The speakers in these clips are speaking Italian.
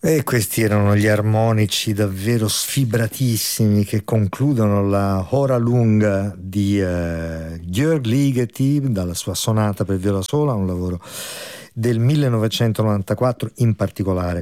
E questi erano gli armonici davvero sfibratissimi che concludono la Hora lunga di György Ligeti dalla sua sonata per viola sola, un lavoro del 1994, in particolare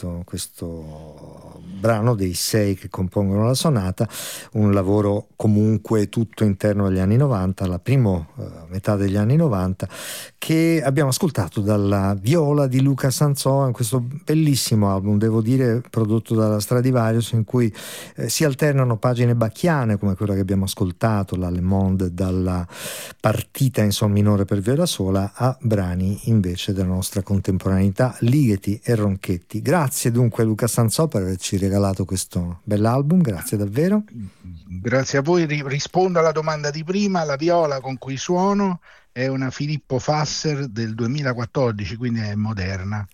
questo brano dei 6 che compongono la sonata, un lavoro comunque tutto interno agli anni 90, la prima metà degli anni 90, che abbiamo ascoltato dalla viola di Luca Sanzò in questo bellissimo album, devo dire, prodotto dalla Stradivarius, in cui si alternano pagine bacchiane come quella che abbiamo ascoltato, la Le Monde, dalla partita in sol minore per viola sola, a brani invece della nostra contemporaneità, Ligeti e Ronchetti. Grazie dunque Luca Sanzò per averci regalato questo bell'album, grazie davvero. Grazie a voi. Rispondo alla domanda di prima: la viola con cui suono è una Filippo Fasser del 2014, quindi è moderna.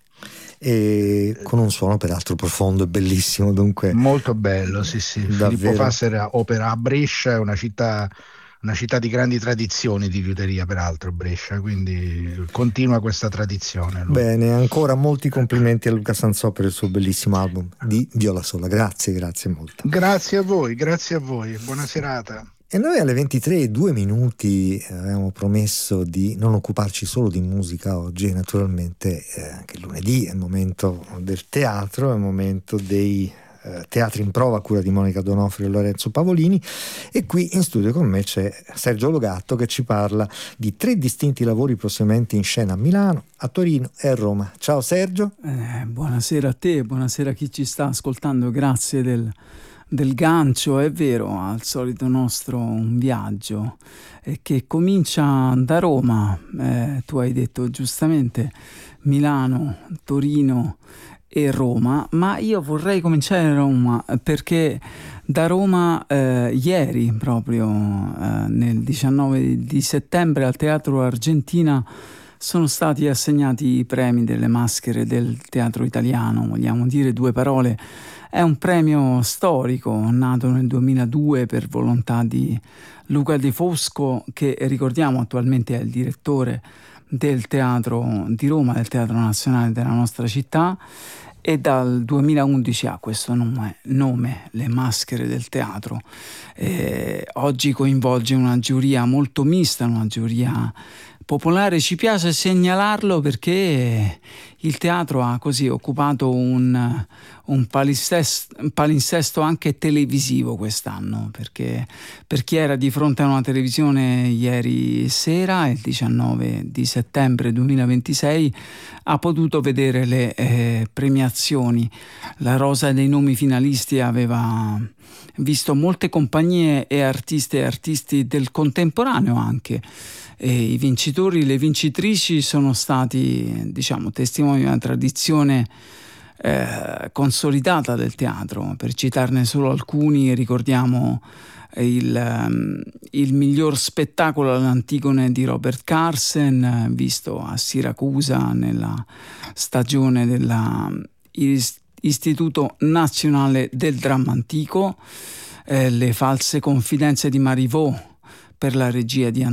E con un suono peraltro profondo e bellissimo, dunque molto bello, sì. Davvero. Filippo Fasser opera a Brescia, è una città di grandi tradizioni di liuteria, peraltro Brescia, quindi continua questa tradizione lui. Bene, ancora molti complimenti a Luca Sanzò per il suo bellissimo album di viola sola, grazie molto. Grazie a voi, buona serata. E noi alle 23:02 avevamo promesso di non occuparci solo di musica oggi, naturalmente anche lunedì è il momento del teatro, è il momento dei teatri in prova a cura di Monica Donofrio e Lorenzo Pavolini, e qui in studio con me c'è Sergio Logatto che ci parla di 3 distinti lavori prossimamente in scena a Milano, a Torino e a Roma. Ciao Sergio. Buonasera a te, buonasera a chi ci sta ascoltando, grazie del gancio. È vero, al solito nostro un viaggio che comincia da Roma, tu hai detto giustamente Milano, Torino e Roma, ma io vorrei cominciare da Roma perché da Roma ieri proprio nel 19 di settembre al Teatro Argentina sono stati assegnati i premi delle maschere del teatro italiano. Vogliamo dire 2 parole. È un premio storico nato nel 2002 per volontà di Luca De Fosco, che ricordiamo attualmente è il direttore del Teatro di Roma, del Teatro Nazionale della nostra città, e dal 2011 ha questo nome, Le Maschere del Teatro. Oggi coinvolge una giuria molto mista, una giuria popolare. Ci piace segnalarlo perché il teatro ha così occupato un palinsesto anche televisivo quest'anno, perché per chi era di fronte a una televisione ieri sera, il 19 di settembre 2026, ha potuto vedere le premiazioni. La rosa dei nomi finalisti aveva visto molte compagnie e artisti del contemporaneo anche. E i vincitori, le vincitrici sono stati, testimoni di una tradizione consolidata del teatro. Per citarne solo alcuni, ricordiamo il miglior spettacolo all'Antigone di Robert Carsen, visto a Siracusa nella stagione dell'Istituto Nazionale del Dramma Antico, le false confidenze di Marivaux per la regia di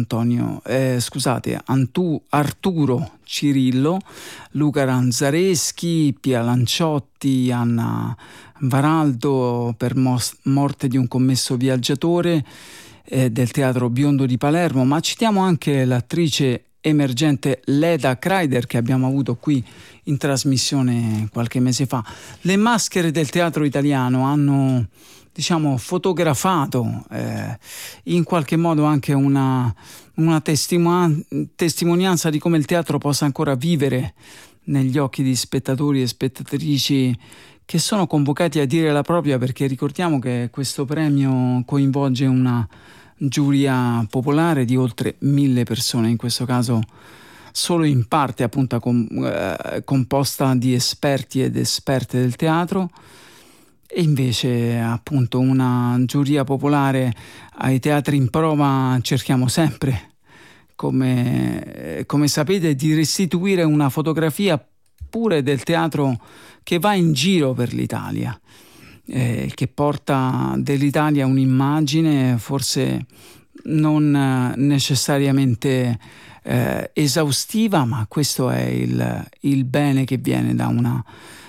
Arturo Cirillo, Luca Ranzareschi, Pia Lanciotti, Anna Varaldo per Morte di un commesso viaggiatore del Teatro Biondo di Palermo, ma citiamo anche l'attrice emergente Leda Kreider che abbiamo avuto qui in trasmissione qualche mese fa. Le maschere del teatro italiano hanno fotografato in qualche modo anche una testimonianza di come il teatro possa ancora vivere negli occhi di spettatori e spettatrici che sono convocati a dire la propria, perché ricordiamo che questo premio coinvolge una giuria popolare di oltre 1000 persone, in questo caso solo in parte appunto composta di esperti ed esperte del teatro, e invece appunto una giuria popolare. Ai teatri in prova cerchiamo sempre, come sapete, di restituire una fotografia pure del teatro che va in giro per l'Italia, che porta dell'Italia un'immagine forse non necessariamente esaustiva, ma questo è il bene che viene da una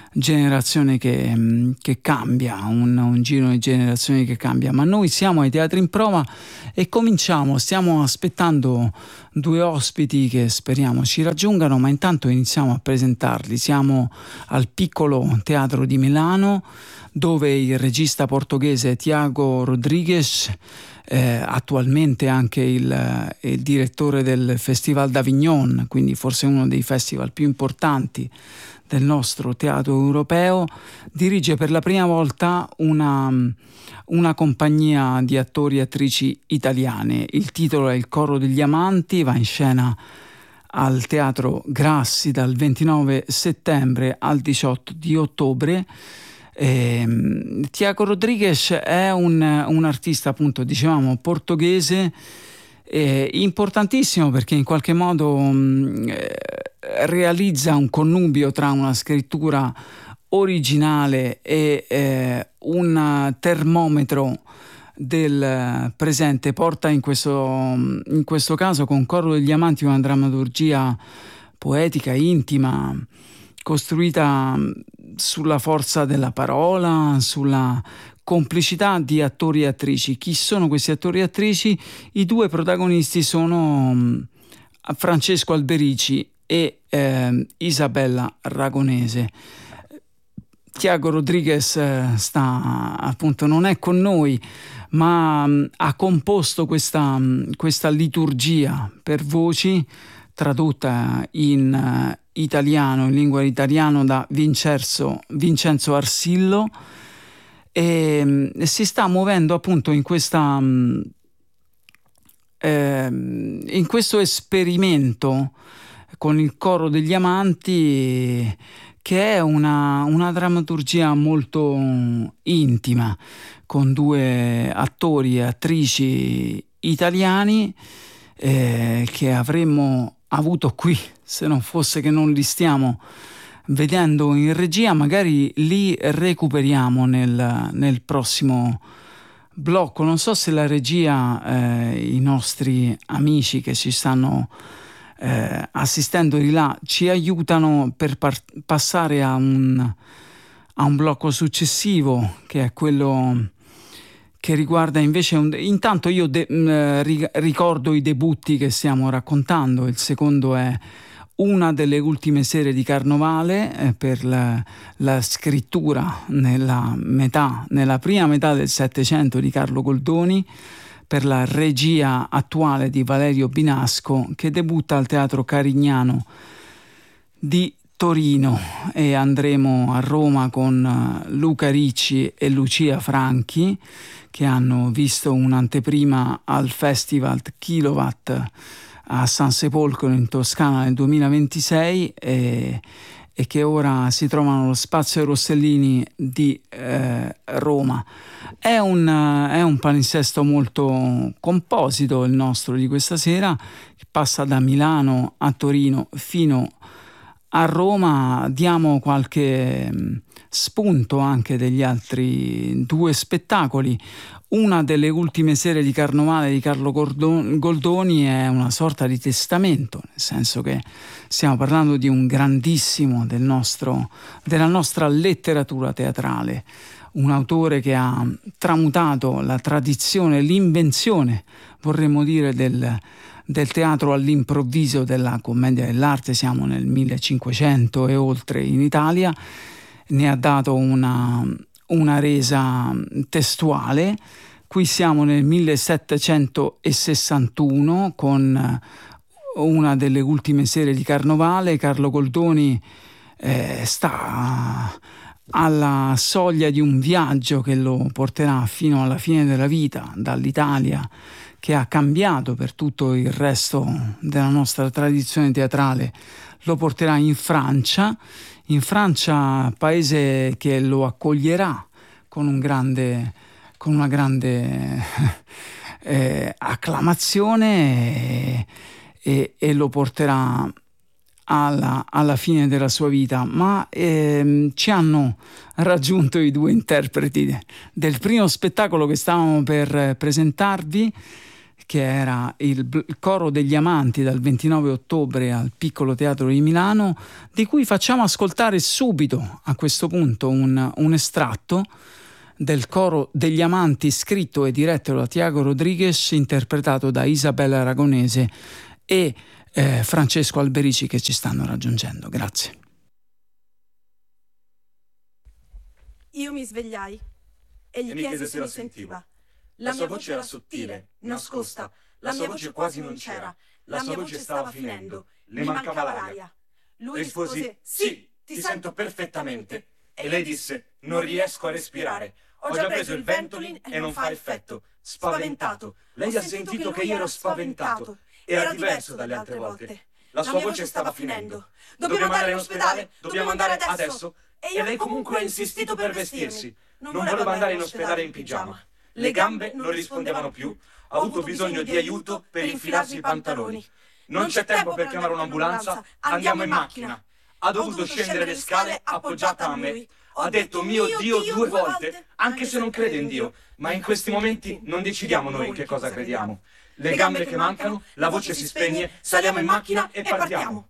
generazione che cambia, un giro di generazioni che cambia, ma noi siamo ai Teatri in Prova e stiamo aspettando due ospiti che speriamo ci raggiungano, ma intanto iniziamo a presentarli. Siamo al Piccolo Teatro di Milano, dove il regista portoghese Tiago Rodrigues, attualmente anche il direttore del Festival d'Avignon, quindi forse uno dei festival più importanti del nostro teatro europeo, dirige per la prima volta una compagnia di attori e attrici italiane. Il titolo è Il Coro degli Amanti, va in scena al Teatro Grassi dal 29 settembre al 18 di ottobre. Tiago Rodrigues è un artista, appunto, dicevamo, portoghese, importantissimo perché in qualche modo realizza un connubio tra una scrittura originale e un termometro del presente. Porta in questo caso con Coro degli Amanti una drammaturgia poetica, intima, costruita sulla forza della parola, sulla complicità di attori e attrici. Chi sono questi attori e attrici? I due protagonisti sono Francesco Alberici e Isabella Ragonese. Tiago Rodrigues appunto non è con noi, ma ha composto questa liturgia per voci, tradotta in italiano, in lingua italiana, da Vincenzo Arsillo, e si sta muovendo appunto in questo esperimento con il Coro degli Amanti, che è una drammaturgia molto intima, con due attori e attrici italiani che avremmo avuto qui, se non fosse che non li stiamo vedendo in regia. Magari li recuperiamo nel prossimo blocco. Non so se la regia, i nostri amici che ci stanno assistendo di là, ci aiutano per passare a un blocco successivo, che è quello che riguarda invece intanto io ricordo i debutti che stiamo raccontando. Il secondo è una delle ultime sere di Carnovale, per la scrittura nella prima metà del Settecento di Carlo Goldoni, per la regia attuale di Valerio Binasco, che debutta al Teatro Carignano di Torino, e andremo a Roma con Luca Ricci e Lucia Franchi, che hanno visto un'anteprima al Festival Kilowatt a San Sepolcro in Toscana nel 2026 e che ora si trovano allo Spazio Rossellini di Roma. È un palinsesto molto composito il nostro di questa sera, che passa da Milano a Torino fino a Roma. Diamo qualche spunto anche degli altri due spettacoli. Una delle ultime sere di Carnovale di Carlo Goldoni è una sorta di testamento, nel senso che stiamo parlando di un grandissimo della nostra letteratura teatrale, un autore che ha tramutato la tradizione, l'invenzione, vorremmo dire, del teatro all'improvviso, della commedia dell'arte. Siamo nel 1500 e oltre in Italia. Ne ha dato una resa testuale. Qui siamo nel 1761 con una delle ultime sere di Carnovale. Carlo Goldoni sta alla soglia di un viaggio che lo porterà fino alla fine della vita, dall'Italia, che ha cambiato per tutto il resto della nostra tradizione teatrale, lo porterà in Francia, paese che lo accoglierà con una grande acclamazione e lo porterà alla fine della sua vita. Ma ci hanno raggiunto i due interpreti del primo spettacolo che stavamo per presentarvi, che era il Coro degli Amanti dal 29 ottobre al Piccolo Teatro di Milano, di cui facciamo ascoltare subito a questo punto un estratto del Coro degli Amanti, scritto e diretto da Tiago Rodriguez, interpretato da Isabella Aragonese e Francesco Alberici, che ci stanno raggiungendo. Grazie. Io mi svegliai e gli chiesi se lo sentiva. La sua voce era sottile, nascosta, la sua voce quasi non c'era, la sua voce stava finendo, le mancava l'aria. Lui rispose: sì, ti sento perfettamente. E lei disse: non riesco a respirare. Ho già preso il Ventolin e non fa effetto. Spaventato. Lei ha sentito che io ero spaventato. Era diverso dalle altre volte. La sua voce stava finendo. Dobbiamo andare in ospedale, dobbiamo andare adesso. E lei comunque ha insistito per vestirsi. Non voleva andare in ospedale in pigiama. Le gambe non rispondevano più. Ha avuto bisogno di aiuto per infilarsi i pantaloni. Non c'è tempo per chiamare un'ambulanza, andiamo in macchina. Ha dovuto scendere le scale appoggiata a me. Ha detto mio Dio 2 volte, anche se non crede in Dio. Ma in questi momenti non decidiamo noi in che cosa crediamo. Le gambe che mancano, la voce si spegne, saliamo in macchina e partiamo.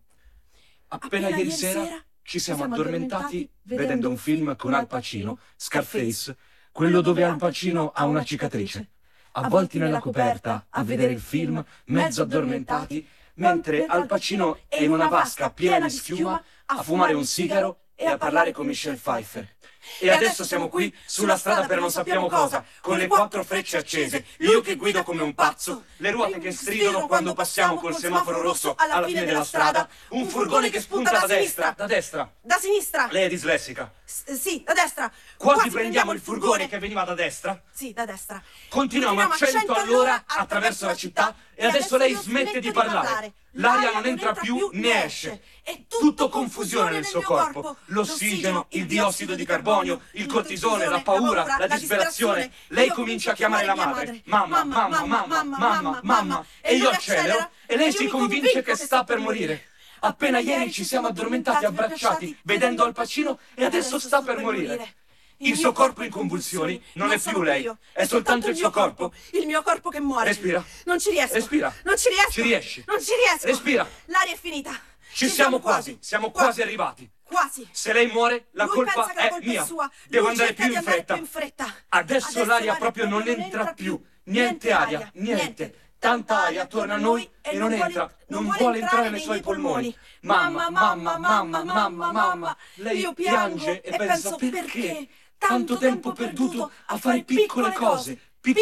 Appena ieri sera ci siamo addormentati vedendo un film con Al Pacino, Scarface, quello dove Al Pacino ha una cicatrice. Avvolti nella coperta a vedere il film, mezzo addormentati, mentre Al Pacino è in una vasca piena di schiuma a fumare un sigaro e a parlare con Michelle Pfeiffer. E adesso siamo qui sulla strada per non sappiamo cosa, con le 4 frecce accese, io che guido come un pazzo, le ruote che stridono quando passiamo col semaforo rosso alla fine della strada, un furgone che spunta da destra. Da destra. Da sinistra. Lei è dislessica. Sì, da destra. Quasi prendiamo il furgone che veniva da destra. Sì, da destra. Continuiamo a 100 all'ora attraverso la città e adesso lei smette di parlare. L'aria non entra più né esce. È tutto confusione nel suo corpo. L'ossigeno, il diossido di carbonio, il cortisone, la paura, la disperazione. Lei comincia a chiamare la madre. Mamma, mamma, mamma, mamma, mamma. E io accelero e lei si convince che sta per morire. Appena ieri ci siamo addormentati abbracciati, vedendo Al Pacino, e adesso sta per morire. Il suo corpo in convulsioni non è più lei, è soltanto il suo corpo. Il mio corpo che muore. Respira. Non ci riesco. Respira. Non ci riesco. Ci riesci. Non ci riesco. Respira. L'aria è finita. Ci siamo quasi, siamo quasi arrivati. Quasi. Se lei muore, la colpa è mia. Devo andare più in fretta. Adesso l'aria proprio non entra più. Niente aria, niente. Tanta aria attorno a noi e non entra, non vuole entrare nei suoi polmoni. Mamma, mamma, mamma, mamma, mamma. Lei piange e pensa perché? Tanto tempo perduto a fare piccole cose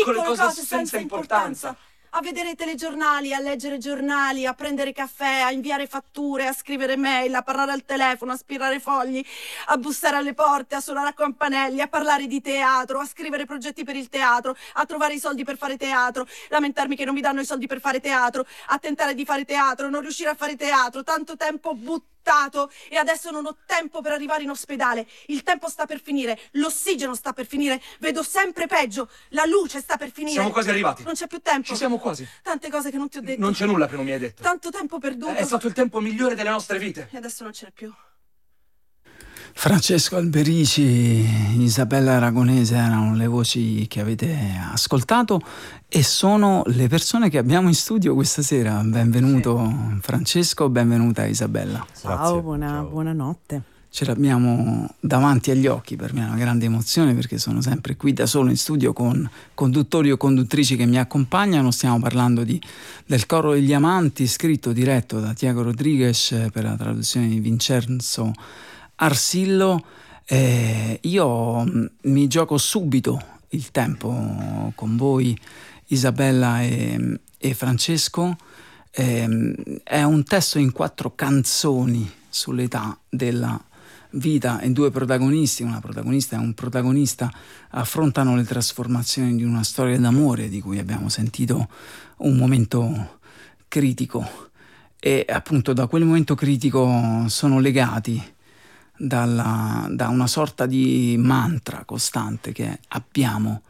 senza importanza. A vedere i telegiornali, a leggere giornali, a prendere caffè, a inviare fatture, a scrivere mail, a parlare al telefono, a spirare fogli, a bussare alle porte, a suonare a campanelli, a parlare di teatro, a scrivere progetti per il teatro, a trovare i soldi per fare teatro, lamentarmi che non mi danno i soldi per fare teatro, a tentare di fare teatro, non riuscire a fare teatro, tanto tempo buttato e adesso non ho tempo per arrivare in ospedale. Il tempo sta per finire, l'ossigeno sta per finire, vedo sempre peggio, la luce sta per finire. Siamo quasi arrivati. Non c'è più tempo. Ci siamo quasi. Tante cose che non ti ho detto. Non c'è nulla che non mi hai detto. Tanto tempo perduto. È stato il tempo migliore delle nostre vite. E adesso non ce n'è più. Francesco Alberici, Isabella Aragonese erano le voci che avete ascoltato e sono le persone che abbiamo in studio questa sera. Benvenuto Francesco, benvenuta Isabella. Ciao, buonanotte. Ce l'abbiamo davanti agli occhi, per me è una grande emozione perché sono sempre qui da solo in studio con conduttori o conduttrici che mi accompagnano. Stiamo parlando del Coro degli Amanti, scritto, diretto da Tiago Rodriguez per la traduzione di Vincenzo Arsillo. Io mi gioco subito il tempo con voi, Isabella e Francesco. È un testo in 4 canzoni sull'età della vita e 2 protagonisti, una protagonista e un protagonista, affrontano le trasformazioni di una storia d'amore di cui abbiamo sentito un momento critico, e appunto da quel momento critico sono legati da una sorta di mantra costante che è abbiamo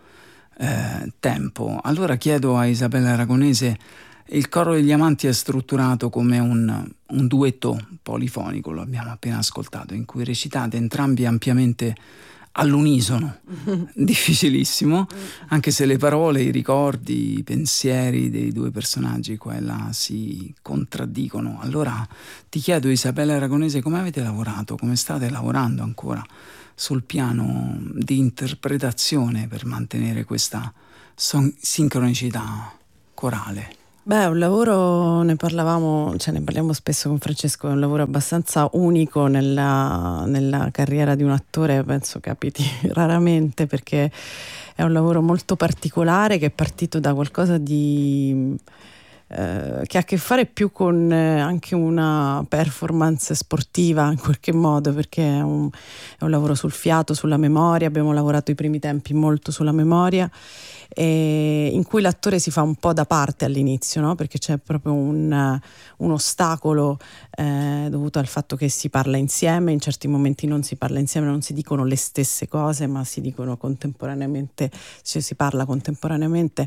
tempo. Allora chiedo a Isabella Aragonese: il Coro degli Amanti è strutturato come un duetto polifonico, lo abbiamo appena ascoltato, in cui recitate entrambi ampiamente all'unisono, difficilissimo, anche se le parole, i ricordi, i pensieri dei due personaggi qua e là si contraddicono. Allora ti chiedo, Isabella Aragonese, come avete lavorato, come state lavorando ancora sul piano di interpretazione per mantenere questa sincronicità corale? Beh, un lavoro, ne parliamo spesso con Francesco, è un lavoro abbastanza unico nella carriera di un attore, penso capiti raramente, perché è un lavoro molto particolare che è partito da qualcosa di che ha a che fare più con anche una performance sportiva in qualche modo, perché è un lavoro sul fiato, sulla memoria. Abbiamo lavorato i primi tempi molto sulla memoria, in cui l'attore si fa un po' da parte all'inizio, no? Perché c'è proprio un ostacolo dovuto al fatto che si parla insieme, in certi momenti non si parla insieme, non si dicono le stesse cose, ma si dicono contemporaneamente, cioè si parla contemporaneamente,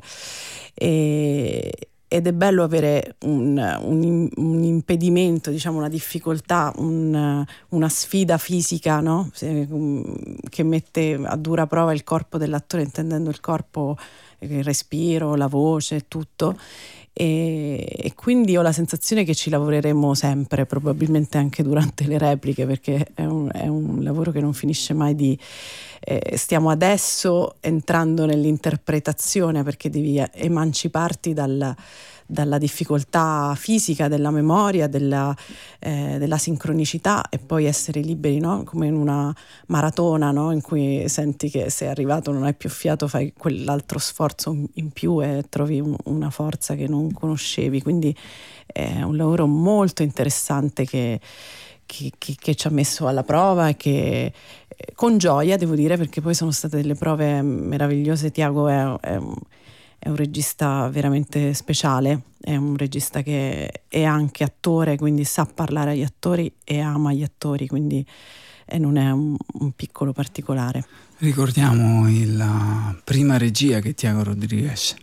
ed è bello avere un impedimento, diciamo una difficoltà, una sfida fisica, no? Che mette a dura prova il corpo dell'attore, intendendo il corpo, il respiro, la voce, tutto. E quindi ho la sensazione che ci lavoreremo sempre, probabilmente anche durante le repliche, perché è un lavoro che non finisce mai stiamo adesso entrando nell'interpretazione, perché devi emanciparti dalla difficoltà fisica, della memoria, della sincronicità, e poi essere liberi, no? Come in una maratona, no? In cui senti che sei arrivato, non hai più fiato, fai quell'altro sforzo in più e trovi una forza che non conoscevi. Quindi è un lavoro molto interessante che ci ha messo alla prova, e che con gioia, devo dire, perché poi sono state delle prove meravigliose. Tiago è un regista veramente speciale, è un regista che è anche attore, quindi sa parlare agli attori e ama gli attori, quindi non è un piccolo particolare. Ricordiamo la prima regia che Tiago Rodriguez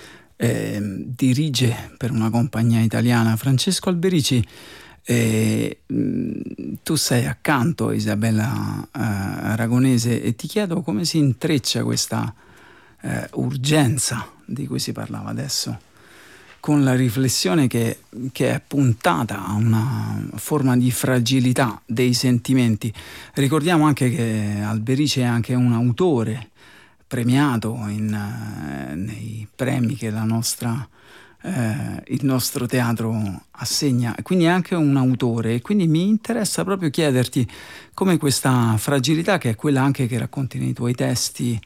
dirige per una compagnia italiana. Francesco Alberici, tu sei accanto a Isabella Aragonese, e ti chiedo come si intreccia questa urgenza di cui si parlava adesso con la riflessione che è puntata a una forma di fragilità dei sentimenti. Ricordiamo anche che Alberici è anche un autore premiato nei premi che il nostro teatro assegna, quindi è anche un autore, e quindi mi interessa proprio chiederti come questa fragilità, che è quella anche che racconti nei tuoi testi,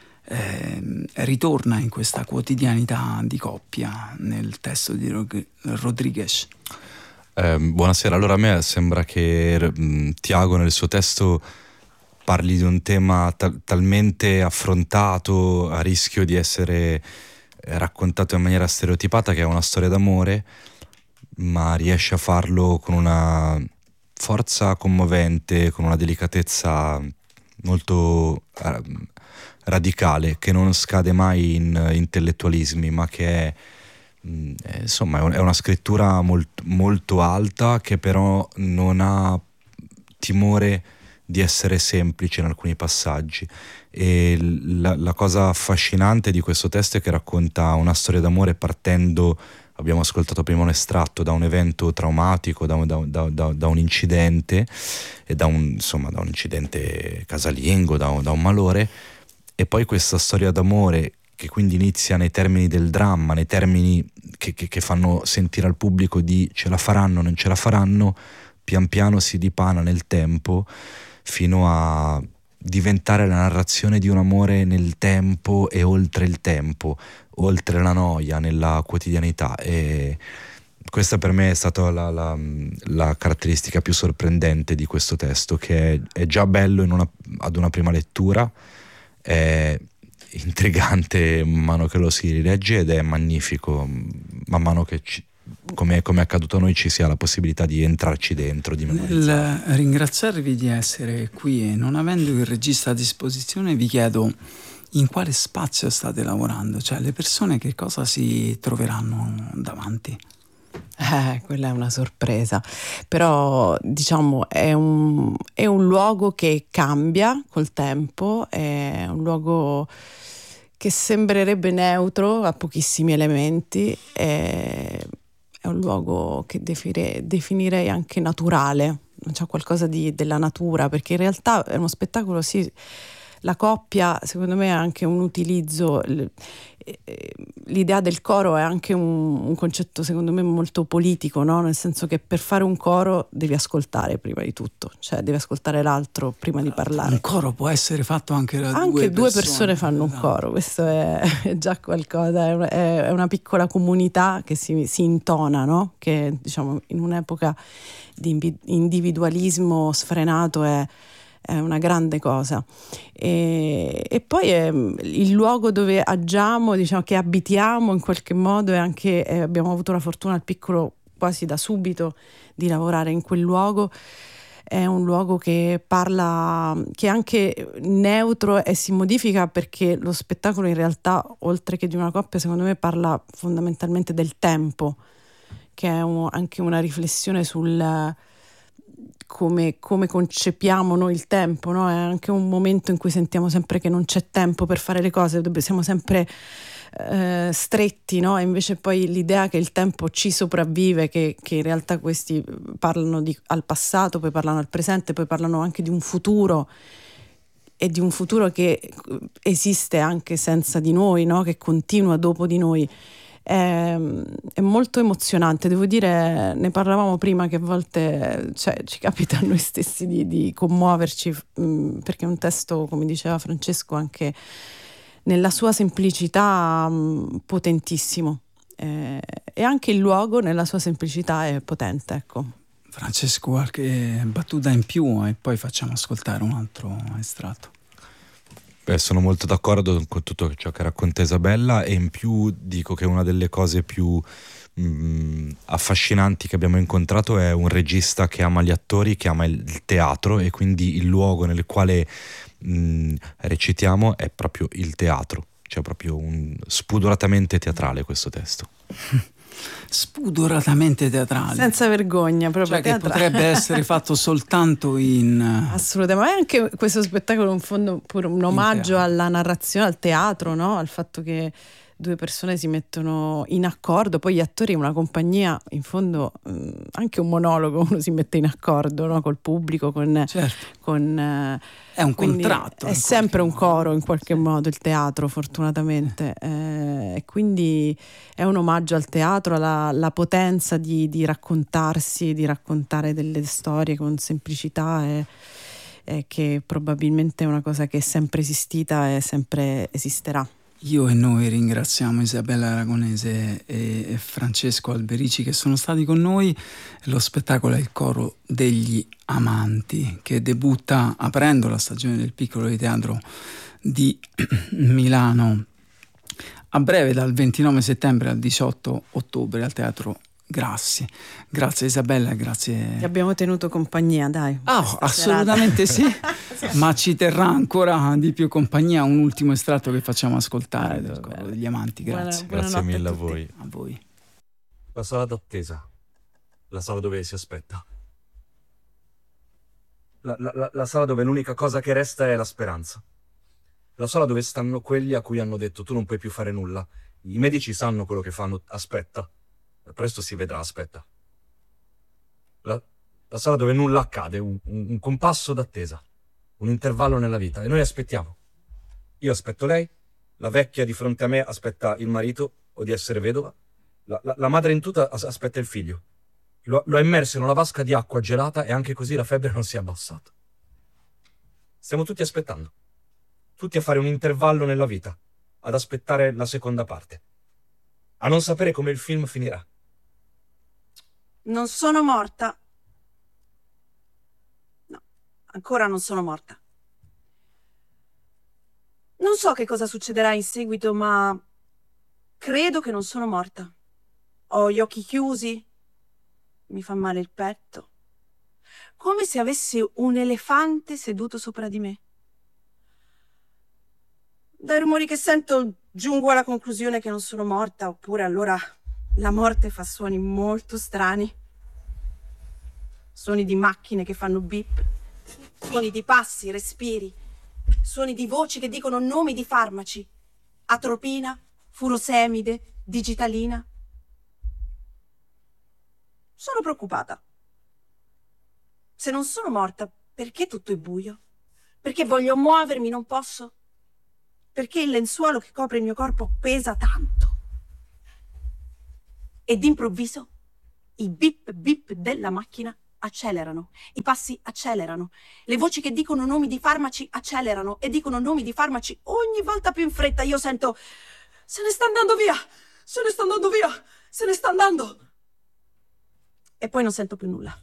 ritorna in questa quotidianità di coppia nel testo di Rodriguez. Buonasera. Allora, a me sembra che Tiago nel suo testo parli di un tema talmente affrontato, a rischio di essere raccontato in maniera stereotipata, che è una storia d'amore, ma riesce a farlo con una forza commovente, con una delicatezza molto radicale, che non scade mai in intellettualismi, ma che è insomma è una scrittura molto alta, che però non ha timore di essere semplice in alcuni passaggi. E la cosa affascinante di questo testo è che racconta una storia d'amore partendo, abbiamo ascoltato prima un estratto, da un evento traumatico, da un incidente, e da un incidente casalingo, da un malore, e poi questa storia d'amore che quindi inizia nei termini del dramma, nei termini che fanno sentire al pubblico di ce la faranno, non ce la faranno, pian piano si dipana nel tempo fino a diventare la narrazione di un amore nel tempo e oltre il tempo, oltre la noia, nella quotidianità. E questa per me è stata la caratteristica più sorprendente di questo testo, che è già bello ad una prima lettura, è intrigante man mano che lo si rilegge, ed è magnifico man mano che come è accaduto a noi ci sia la possibilità di entrarci dentro, di memorizzare. Nel ringraziarvi di essere qui, e non avendo il regista a disposizione, vi chiedo in quale spazio state lavorando, cioè le persone che cosa si troveranno davanti? Quella è una sorpresa, però diciamo è un luogo che cambia col tempo, è un luogo che sembrerebbe neutro, ha pochissimi elementi, è un luogo che definirei anche naturale, c'è qualcosa della natura, perché in realtà è uno spettacolo, sì, la coppia secondo me è anche un utilizzo, l'idea del coro è anche un concetto secondo me molto politico, no? Nel senso che per fare un coro devi ascoltare prima di tutto, cioè devi ascoltare l'altro prima di parlare. Un coro può essere fatto anche da anche due persone fanno un coro, questo è già qualcosa, è una piccola comunità che si intona, no? Che diciamo in un'epoca di individualismo sfrenato è una grande cosa, e poi è il luogo dove agiamo, diciamo che abitiamo in qualche modo, e anche abbiamo avuto la fortuna al piccolo quasi da subito di lavorare in quel luogo. È un luogo che parla, che è anche neutro e si modifica, perché lo spettacolo in realtà, oltre che di una coppia, secondo me parla fondamentalmente del tempo, che è anche una riflessione sul come concepiamo noi il tempo, no? È anche un momento in cui sentiamo sempre che non c'è tempo per fare le cose, siamo sempre stretti, no? E invece poi l'idea che il tempo ci sopravvive, che in realtà questi parlano al passato, poi parlano al presente, poi parlano anche di un futuro, e di un futuro che esiste anche senza di noi, no? Che continua dopo di noi. È molto emozionante, devo dire. Ne parlavamo prima, che a volte ci capita a noi stessi di commuoverci, perché è un testo, come diceva Francesco, anche nella sua semplicità potentissimo, e anche il luogo nella sua semplicità è potente, ecco. Francesco, qualche battuta in più e poi facciamo ascoltare un altro estratto. Beh, sono molto d'accordo con tutto ciò che racconta Isabella, e in più dico che una delle cose più affascinanti che abbiamo incontrato è un regista che ama gli attori, che ama il teatro, e quindi il luogo nel quale recitiamo è proprio il teatro, cioè proprio spudoratamente teatrale questo testo. Spudoratamente teatrale, senza vergogna, proprio, cioè che potrebbe essere fatto soltanto in assolutamente. Ma è anche questo spettacolo in fondo pure un omaggio alla narrazione, al teatro, no? Al fatto che due persone si mettono in accordo, poi gli attori, una compagnia, in fondo anche un monologo uno si mette in accordo, no? Col pubblico, è un contratto, è sempre un coro in qualche modo il teatro, fortunatamente, e quindi è un omaggio al teatro, alla potenza di raccontarsi, di raccontare delle storie con semplicità, e che probabilmente è una cosa che è sempre esistita e sempre esisterà. Io e noi ringraziamo Isabella Aragonese e Francesco Alberici che sono stati con noi. Lo spettacolo è il Coro degli Amanti, che debutta aprendo la stagione del Piccolo di Teatro di Milano a breve, dal 29 settembre al 18 ottobre al Teatro Grassi. Grazie Isabella, grazie. Ti abbiamo tenuto compagnia, dai. Assolutamente sì, ma ci terrà ancora di più compagnia un ultimo estratto che facciamo ascoltare del Coro degli Amanti. Grazie. Grazie mille a voi. La sala d'attesa, la sala dove si aspetta, la sala dove l'unica cosa che resta è la speranza, la sala dove stanno quelli a cui hanno detto tu non puoi più fare nulla. I medici sanno quello che fanno, aspetta. Presto si vedrà, aspetta. La sala dove nulla accade, un compasso d'attesa, un intervallo nella vita, e noi aspettiamo. Io aspetto lei, la vecchia di fronte a me aspetta il marito o di essere vedova, la madre in tuta aspetta il figlio. L'ho immerso in una vasca di acqua gelata e anche così la febbre non si è abbassata. Stiamo tutti aspettando, tutti a fare un intervallo nella vita, ad aspettare la seconda parte, a non sapere come il film finirà. Non sono morta. No, ancora non sono morta. Non so che cosa succederà in seguito, ma credo che non sono morta. Ho gli occhi chiusi, mi fa male il petto, come se avessi un elefante seduto sopra di me. Dai rumori che sento giungo alla conclusione che non sono morta, oppure allora La morte fa suoni molto strani. Suoni di macchine che fanno bip, suoni di passi, respiri, suoni di voci che dicono nomi di farmaci. Atropina, furosemide, digitalina. Sono preoccupata. Se non sono morta, perché tutto è buio? Perché voglio muovermi, non posso? Perché il lenzuolo che copre il mio corpo pesa tanto? E d'improvviso i bip bip della macchina accelerano, i passi accelerano, le voci che dicono nomi di farmaci accelerano e dicono nomi di farmaci ogni volta più in fretta. Io sento: se ne sta andando via, se ne sta andando via, se ne sta andando. E poi non sento più nulla.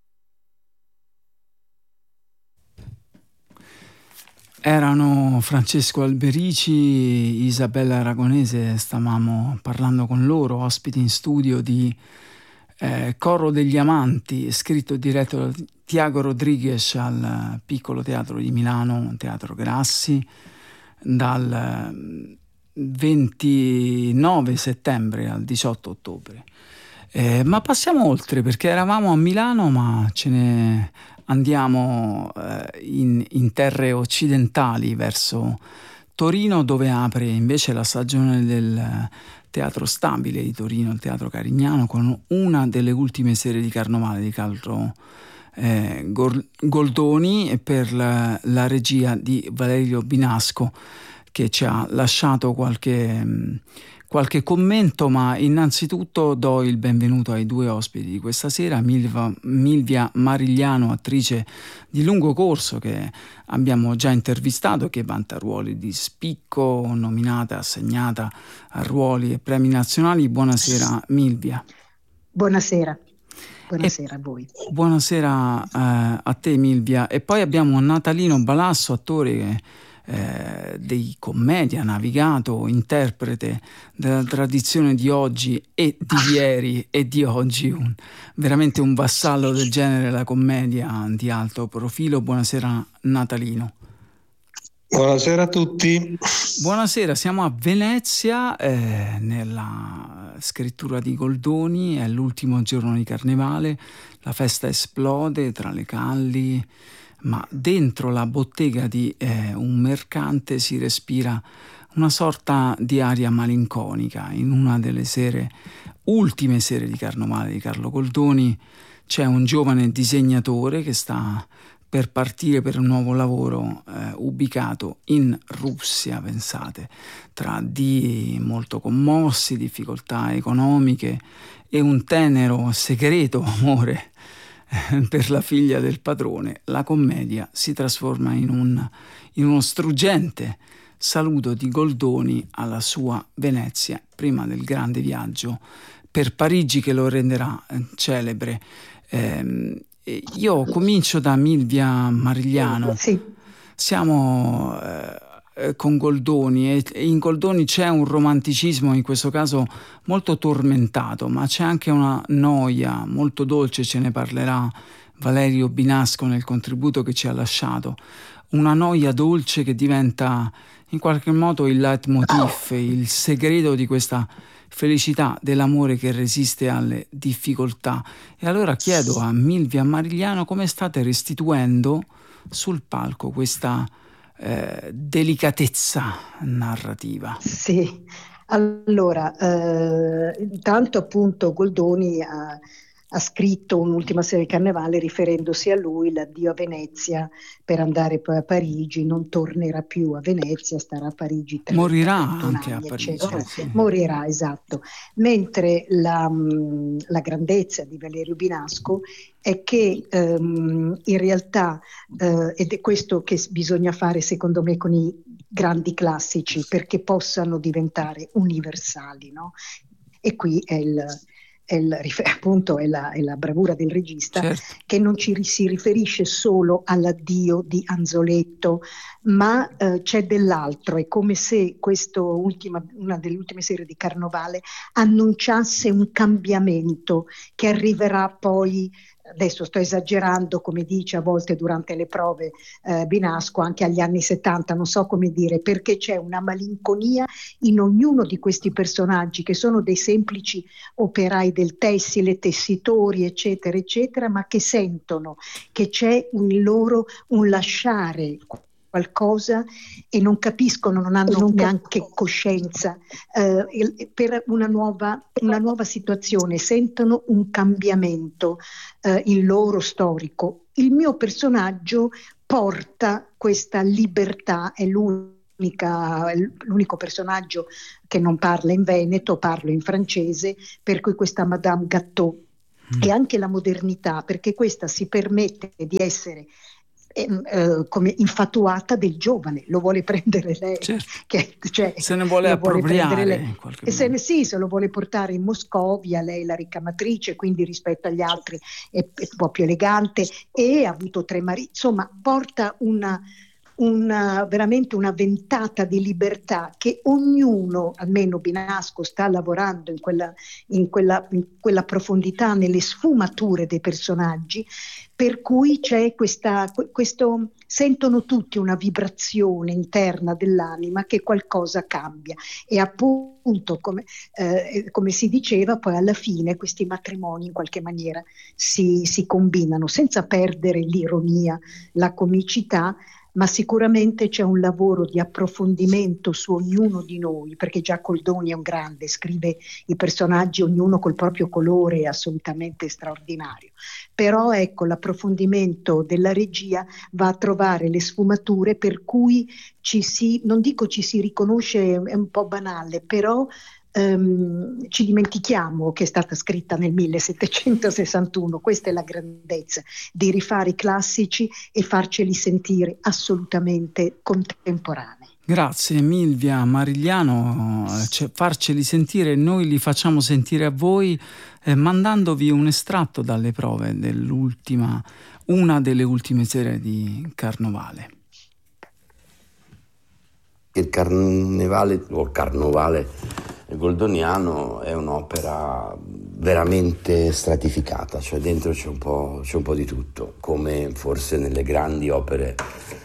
Erano Francesco Alberici, Isabella Aragonese, stavamo parlando con loro, ospiti in studio di Coro degli Amanti, scritto e diretto da Tiago Rodriguez al Piccolo Teatro di Milano, Teatro Grassi, dal 29 settembre al 18 ottobre. Ma passiamo oltre, perché eravamo a Milano, ma ce ne andiamo in terre occidentali, verso Torino, dove apre invece la stagione del Teatro Stabile di Torino, il Teatro Carignano, con una delle ultime serie di Carnovale di Carlo Goldoni, per la regia di Valerio Binasco, che ci ha lasciato qualche commento. Ma innanzitutto do il benvenuto ai due ospiti di questa sera: Milvia Marigliano, attrice di lungo corso che abbiamo già intervistato e che vanta ruoli di spicco, nominata, assegnata a ruoli e premi nazionali. Buonasera Milvia. Buonasera. Buonasera a voi. Buonasera a te Milvia. E poi abbiamo Natalino Balasso, attore che dei commedia, navigato, interprete della tradizione di oggi e di ieri e di oggi, veramente un vassallo del genere, la commedia di alto profilo. Buonasera Natalino. Buonasera a tutti. Buonasera, siamo a Venezia, nella scrittura di Goldoni. È l'ultimo giorno di Carnevale, la festa esplode tra le calli, ma dentro la bottega di un mercante si respira una sorta di aria malinconica. In una delle ultime sere di Carnovale di Carlo Goldoni c'è un giovane disegnatore che sta per partire per un nuovo lavoro, ubicato in Russia, pensate, tra dii molto commossi, difficoltà economiche e un tenero segreto amore per la figlia del padrone. La commedia si trasforma in uno struggente saluto di Goldoni alla sua Venezia, prima del grande viaggio per Parigi che lo renderà celebre. Io comincio da Milvia Marigliano. Sì. Siamo con Goldoni e in Goldoni c'è un romanticismo, in questo caso molto tormentato, ma c'è anche una noia molto dolce. Ce ne parlerà Valerio Binasco nel contributo che ci ha lasciato, una noia dolce che diventa in qualche modo il leitmotiv, il segreto di questa felicità dell'amore che resiste alle difficoltà. E allora chiedo a Milvia Marigliano come state restituendo sul palco questa delicatezza narrativa. Sì, allora, intanto appunto Goldoni ha scritto un'ultima serie di Carnevale riferendosi a lui, l'addio a Venezia per andare poi a Parigi. Non tornerà più a Venezia, starà a Parigi 30, morirà 31 anche anni, a Parigi, eccetera. sì. Morirà, esatto. Mentre la grandezza di Valerio Binasco è che in realtà, ed è questo che bisogna fare secondo me con i grandi classici, perché possano diventare universali, no? E qui appunto è la bravura del regista, certo, che non si riferisce solo all'addio di Anzoletto, ma c'è dell'altro. È come se una delle ultime serie di Carnovale annunciasse un cambiamento che arriverà poi adesso sto esagerando, come dice a volte durante le prove Binasco, anche agli anni 70, non so come dire, perché c'è una malinconia in ognuno di questi personaggi che sono dei semplici operai del tessile, tessitori, eccetera, eccetera, ma che sentono che c'è in loro un lasciare qualcosa e non capiscono, non hanno neanche coscienza per una nuova situazione, sentono un cambiamento in loro storico. Il mio personaggio porta questa libertà, è l'unico personaggio che non parla in veneto, parlo in francese, per cui questa Madame Gatteau e anche la modernità, perché questa si permette di essere come infatuata del giovane, lo vuole prendere lei, certo. Cioè, se ne vuole appropriare in qualche modo. Se lo vuole portare in Moscovia, lei la ricamatrice, quindi rispetto agli altri è un po' più elegante, e ha avuto 3 mariti, insomma porta veramente una ventata di libertà che ognuno, almeno Binasco, sta lavorando in quella profondità, nelle sfumature dei personaggi, per cui c'è questo, sentono tutti una vibrazione interna dell'anima che qualcosa cambia, e appunto come si diceva, poi alla fine questi matrimoni in qualche maniera si combinano senza perdere l'ironia, la comicità, ma sicuramente c'è un lavoro di approfondimento su ognuno di noi, perché già Goldoni è un grande, scrive i personaggi ognuno col proprio colore, è assolutamente straordinario. Però ecco, l'approfondimento della regia va a trovare le sfumature per cui non dico ci si riconosce, è un po' banale, però ci dimentichiamo che è stata scritta nel 1761. Questa è la grandezza di rifare i classici e farceli sentire assolutamente contemporanei. Grazie Milvia Marigliano, farceli sentire, noi li facciamo sentire a voi mandandovi un estratto dalle prove una delle ultime sere di Carnovale. Il Carnevale o Carnovale goldoniano è un'opera veramente stratificata, cioè dentro c'è un po' di tutto, come forse nelle grandi opere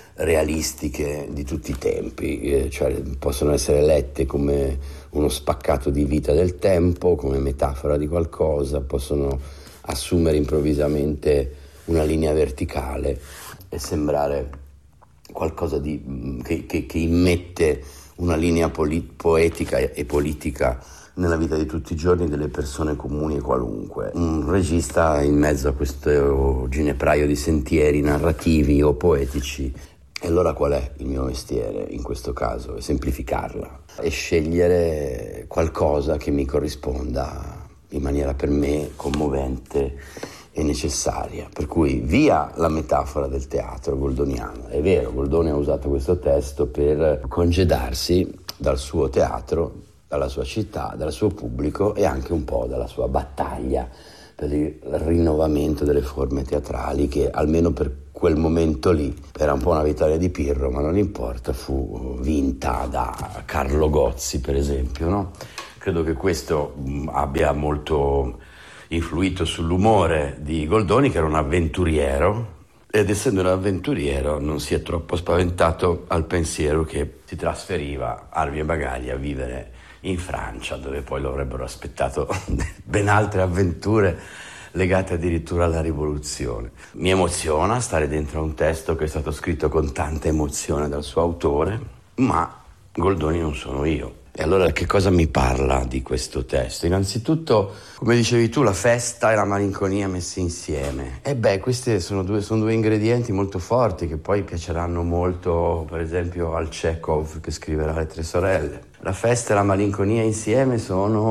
realistiche di tutti i tempi, cioè possono essere lette come uno spaccato di vita del tempo, come metafora di qualcosa, possono assumere improvvisamente una linea verticale e sembrare qualcosa che immette una linea poetica e politica nella vita di tutti i giorni delle persone comuni e qualunque. Un regista in mezzo a questo ginepraio di sentieri narrativi o poetici. E allora qual è il mio mestiere in questo caso? È semplificarla e scegliere qualcosa che mi corrisponda in maniera per me commovente e necessaria. Per cui via la metafora del teatro goldoniano. È vero, Goldoni ha usato questo testo per congedarsi dal suo teatro, dalla sua città, dal suo pubblico e anche un po' dalla sua battaglia per il rinnovamento delle forme teatrali, che almeno per quel momento lì era un po' una vittoria di Pirro, ma non importa, fu vinta da Carlo Gozzi per esempio, no? Credo che questo abbia molto influito sull'umore di Goldoni, che era un avventuriero, ed essendo un avventuriero non si è troppo spaventato al pensiero che si trasferiva armi e bagagli a vivere in Francia, dove poi lo avrebbero aspettato ben altre avventure legate addirittura alla rivoluzione. Mi emoziona stare dentro a un testo che è stato scritto con tanta emozione dal suo autore, ma Goldoni non sono io. E allora che cosa mi parla di questo testo? Innanzitutto, come dicevi tu, la festa e la malinconia messe insieme. E questi sono due ingredienti molto forti che poi piaceranno molto, per esempio, al Chekhov che scriverà Le Tre Sorelle. La festa e la malinconia insieme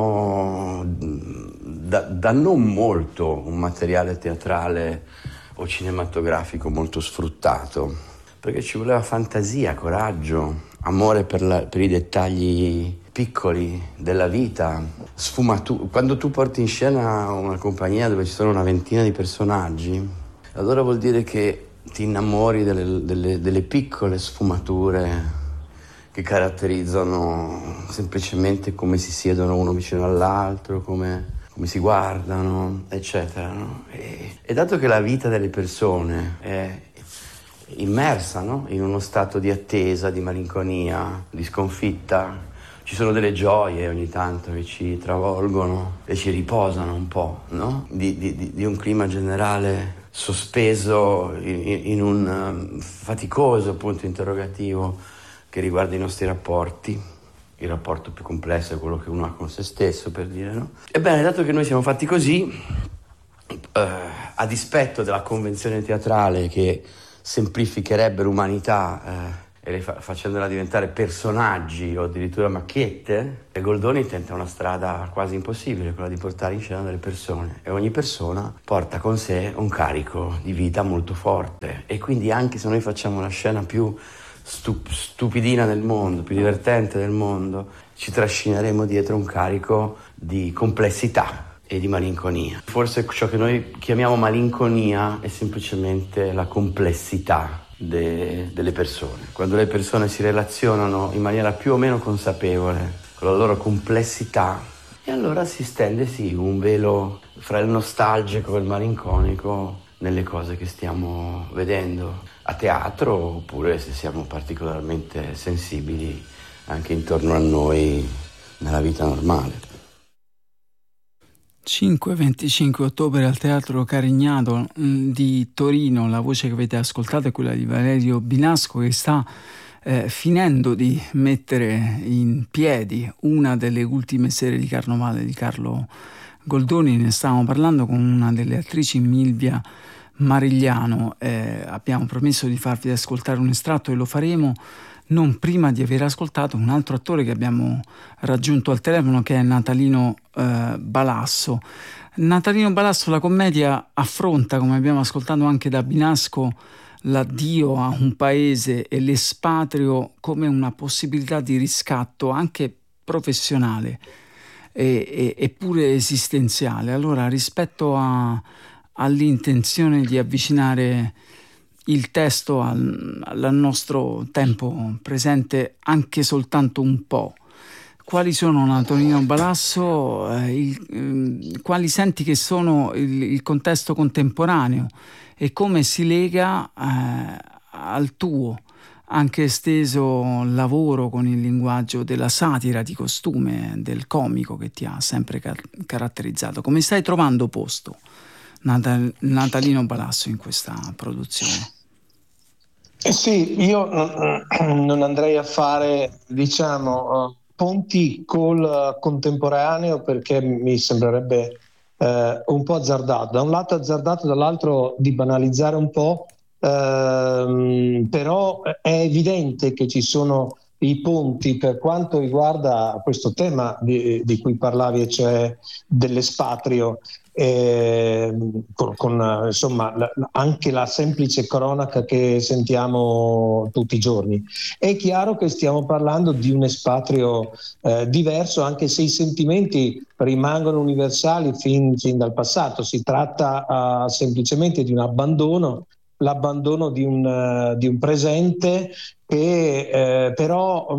sono da non molto un materiale teatrale o cinematografico molto sfruttato, perché ci voleva fantasia, coraggio, amore per i dettagli piccoli della vita, sfumatura. Quando tu porti in scena una compagnia dove ci sono una ventina di personaggi, allora vuol dire che ti innamori delle piccole sfumature che caratterizzano semplicemente come si siedono uno vicino all'altro, come come si guardano, eccetera, no? E dato che la vita delle persone è immersa, no? In uno stato di attesa, di malinconia, di sconfitta, ci sono delle gioie ogni tanto che ci travolgono e ci riposano un po', no? Di un clima generale sospeso in un faticoso punto interrogativo che riguarda i nostri rapporti. Il rapporto più complesso è quello che uno ha con se stesso, per dire, no? Ebbene, dato che noi siamo fatti così, a dispetto della convenzione teatrale che semplificherebbe l'umanità facendola diventare personaggi o addirittura macchiette, Goldoni tenta una strada quasi impossibile, quella di portare in scena delle persone, e ogni persona porta con sé un carico di vita molto forte, e quindi anche se noi facciamo la scena più stupidina del mondo, più divertente del mondo, ci trascineremo dietro un carico di complessità e di malinconia. Forse ciò che noi chiamiamo malinconia è semplicemente la complessità delle persone. Quando le persone si relazionano in maniera più o meno consapevole con la loro complessità, e allora si stende un velo fra il nostalgico e il malinconico nelle cose che stiamo vedendo a teatro, oppure se siamo particolarmente sensibili anche intorno a noi nella vita normale. 5-25 ottobre al Teatro Carignato di Torino. La voce che avete ascoltato è quella di Valerio Binasco, che sta finendo di mettere in piedi una delle ultime serie di Carnovale di Carlo Goldoni. Ne stavamo parlando con una delle attrici, Milvia Marigliano. Abbiamo promesso di farvi ascoltare un estratto e lo faremo non prima di aver ascoltato un altro attore che abbiamo raggiunto al telefono, che è Natalino Balasso. Natalino Balasso, la commedia affronta, come abbiamo ascoltato anche da Binasco, l'addio a un paese e l'espatrio come una possibilità di riscatto anche professionale e pure esistenziale. Allora, rispetto all'intenzione di avvicinare il testo al nostro tempo presente anche soltanto un po', quali sono, Natalino Balasso, quali senti che sono il contesto contemporaneo e come si lega al tuo anche esteso lavoro con il linguaggio della satira di costume, del comico che ti ha sempre caratterizzato? Come stai trovando posto, Natalino Balasso, in questa produzione? Sì, io non andrei a fare, ponti col contemporaneo, perché mi sembrerebbe un po' azzardato. Da un lato azzardato, dall'altro di banalizzare un po', però è evidente che ci sono i ponti per quanto riguarda questo tema di cui parlavi, e cioè dell'espatrio, con insomma anche la semplice cronaca che sentiamo tutti i giorni. È chiaro che stiamo parlando di un espatrio diverso, anche se i sentimenti rimangono universali fin dal passato. Si tratta semplicemente di un l'abbandono di un presente che però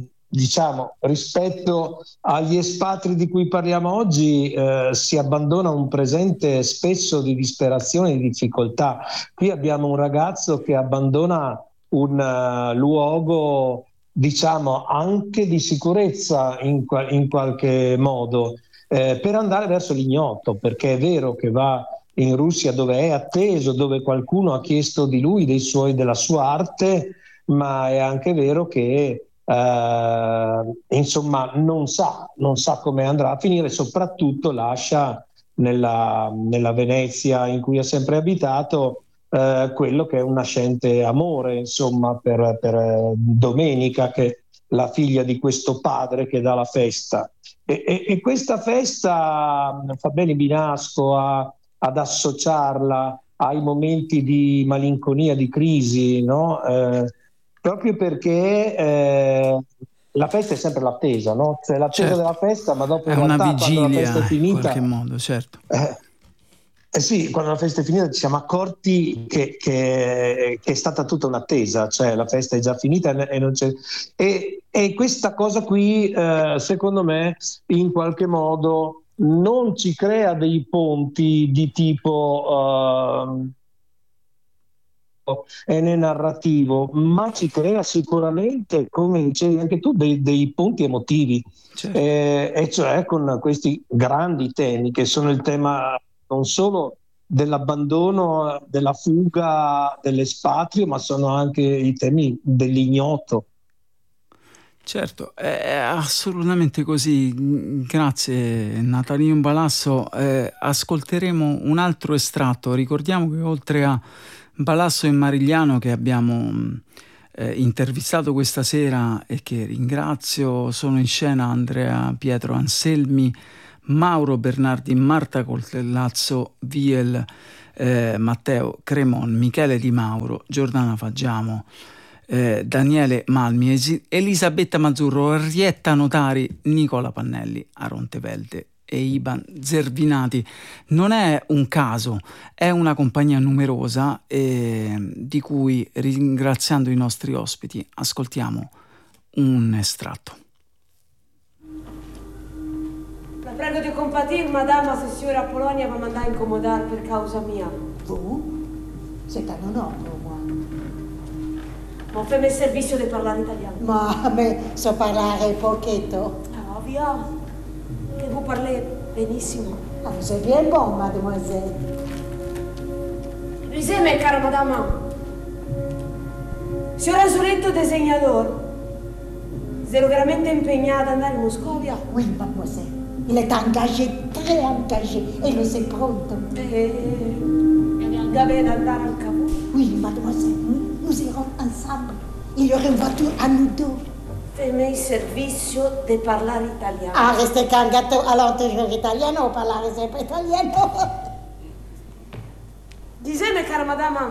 rispetto agli espatri di cui parliamo oggi, si abbandona un presente spesso di disperazione e di difficoltà. Qui abbiamo un ragazzo che abbandona un luogo, anche di sicurezza in qualche modo, per andare verso l'ignoto, perché è vero che va in Russia, dove è atteso, dove qualcuno ha chiesto di lui, della sua arte, ma è anche vero che non sa come andrà a finire. Soprattutto lascia nella Venezia in cui ha sempre abitato quello che è un nascente amore, per Domenica, che è la figlia di questo padre che dà la festa, e questa festa fa bene Binasco ad associarla ai momenti di malinconia, di crisi, no? Proprio perché la festa è sempre l'attesa, no? Cioè l'attesa della festa, ma dopo è in realtà, una vigilia, quando la festa è finita, in qualche modo, certo. Sì, quando la festa è finita ci siamo accorti che è stata tutta un'attesa, cioè la festa è già finita e non c'è. E questa cosa qui, secondo me, in qualche modo non ci crea dei ponti di tipo narrativo, ma ci crea sicuramente, come dicevi anche tu, dei punti emotivi, Certo. E cioè con questi grandi temi che sono il tema non solo dell'abbandono, della fuga, dell'espatrio, ma sono anche i temi dell'ignoto. Certo, è assolutamente così. Grazie Natalino Balasso. Ascolteremo un altro estratto. Ricordiamo che oltre a Balasso e Marigliano, che abbiamo intervistato questa sera e che ringrazio, sono in scena Andrea Pietro Anselmi, Mauro Bernardi, Marta Coltellazzo, Viel, Matteo Cremon, Michele Di Mauro, Giordana Faggiamo, Daniele Malmi, Elisabetta Mazzurro, Henrietta Notari, Nicola Pannelli, Aronte Velde e Iban Zervinati. Non è un caso, è una compagnia numerosa di cui, ringraziando i nostri ospiti, ascoltiamo un estratto. La prego di compatir, madame, se signora Polonia va mandare a incomodare per causa mia. Vous? C'est un honneur pour moi. Ma fai il servizio di parlare italiano. Ma so parlare pochetto. Ah, via. Che vous parlez benissimo. Ah, vous êtes bien bon, mademoiselle. Riseme, cara madame. Signor Azuretto disegnatore, sei veramente impegnata ad andare in Moscovia? Oui, mademoiselle. Il est engagé, très engagé, et le sait pronto. Va bene andare al capo? Oui, mademoiselle, nous irons ensemble. Il y aurait une voiture à nous deux. Fai il servizio di parlare italiano. Ah, restez cangato all'interiore italiano o parlare sempre italiano? Diseme, cara madame,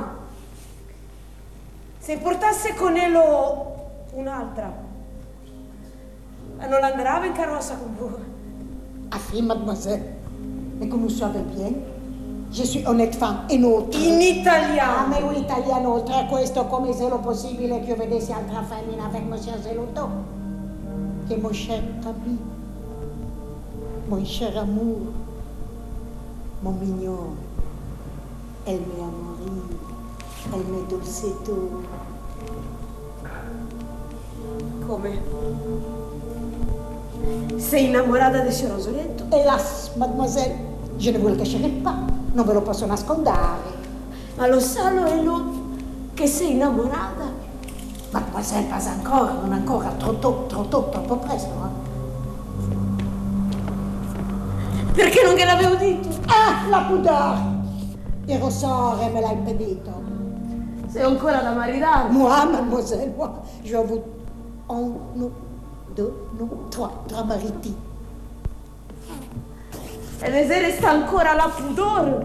se portasse con Elo un'altra, non andava in carrozza con voi? Ah si, mademoiselle. Mais comme vous savez bien, je suis honnête femme e inoltre. In italiano? Ah, ma un italiano, oltre a questo, come se lo possibile che io vedessi altra femmina avec monsieur Zeluto? Che mon cher ami, mon cher amour, mon mignon, elle me a morir, elle me dolce tout. Come? Sei innamorata di signor Azuretto? Hélas, mademoiselle, je ne vous le cacherai pas, non ve lo posso nascondere. Ma lo sa Elo che sei innamorata? Mademoiselle, pas ancora, non ancora, troppo presto. Perché non gliel'avevo detto? Ah, la pudore! Il rossore me l'ha impedito. Sei ancora da maritare? Moi, mademoiselle, moi, j'ai avuto un, deux, trois mariti. E le sere sta ancora la pudore?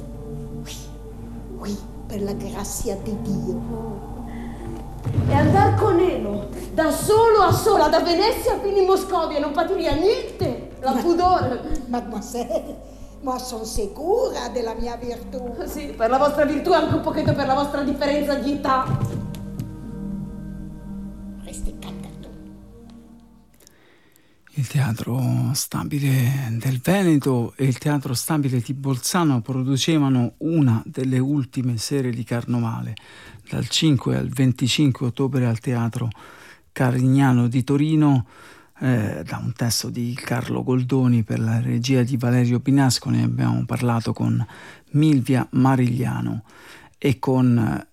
Oui, per la grazia di Dio. E andar con Elo, da solo a sola, da Venezia fino in Moscovia, non patiria niente, la pudore. Mademoiselle, ma sono sicura della mia virtù. Sì, per la vostra virtù e anche un pochetto per la vostra differenza di età. Resti cantato. Il Teatro Stabile del Veneto e il Teatro Stabile di Bolzano producevano una delle ultime sere di Carnovale, dal 5 al 25 ottobre al Teatro Carignano di Torino, da un testo di Carlo Goldoni per la regia di Valerio Pinasco. Ne abbiamo parlato con Milvia Marigliano e con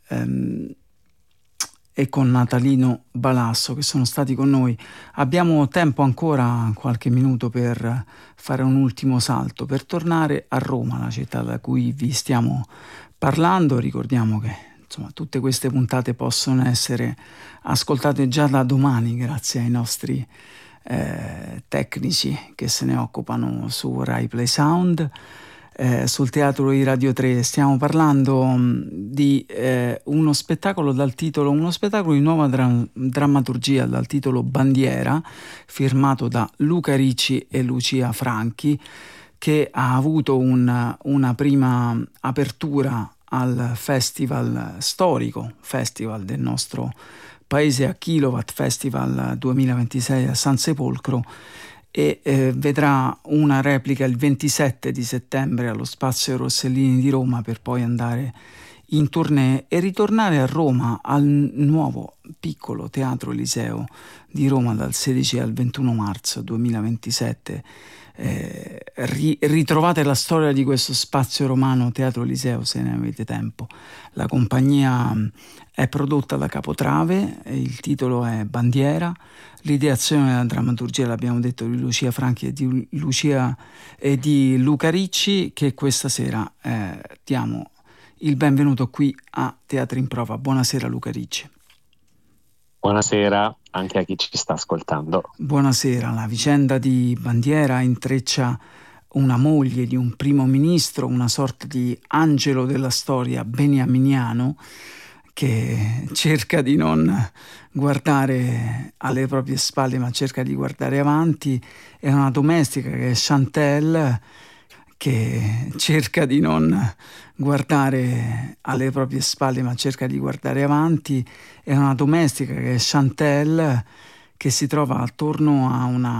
Natalino Balasso, che sono stati con noi. Abbiamo tempo ancora, qualche minuto, per fare un ultimo salto, per tornare a Roma, la città da cui vi stiamo parlando. Ricordiamo che insomma tutte queste puntate possono essere ascoltate già da domani grazie ai nostri tecnici che se ne occupano su Rai Play Sound. Sul Teatro di Radio 3 stiamo parlando di uno spettacolo di nuova drammaturgia dal titolo Bandiera, firmato da Luca Ricci e Lucia Franchi, che ha avuto una prima apertura al festival storico, festival del nostro paese, a Kilowatt Festival 2026 a San Sepolcro, e vedrà una replica il 27 di settembre allo Spazio Rossellini di Roma, per poi andare in tournée e ritornare a Roma al nuovo piccolo Teatro Eliseo di Roma dal 16 al 21 marzo 2027. Ritrovate la storia di questo spazio romano Teatro Eliseo se ne avete tempo. La compagnia è prodotta da Capotrave, il titolo è Bandiera, l'ideazione della drammaturgia, l'abbiamo detto, di Lucia Franchi e di Luca Ricci, che questa sera diamo il benvenuto qui a Teatro in Prova. Buonasera Luca Ricci. Buonasera anche a chi ci sta ascoltando. Buonasera. La vicenda di Bandiera intreccia una moglie di un primo ministro, una sorta di angelo della storia beniaminiano, che cerca di non guardare alle proprie spalle ma cerca di guardare avanti, e una domestica che è Chantel, che cerca di non guardare alle proprie spalle ma cerca di guardare avanti, è una domestica che è Chantel, che si trova attorno a una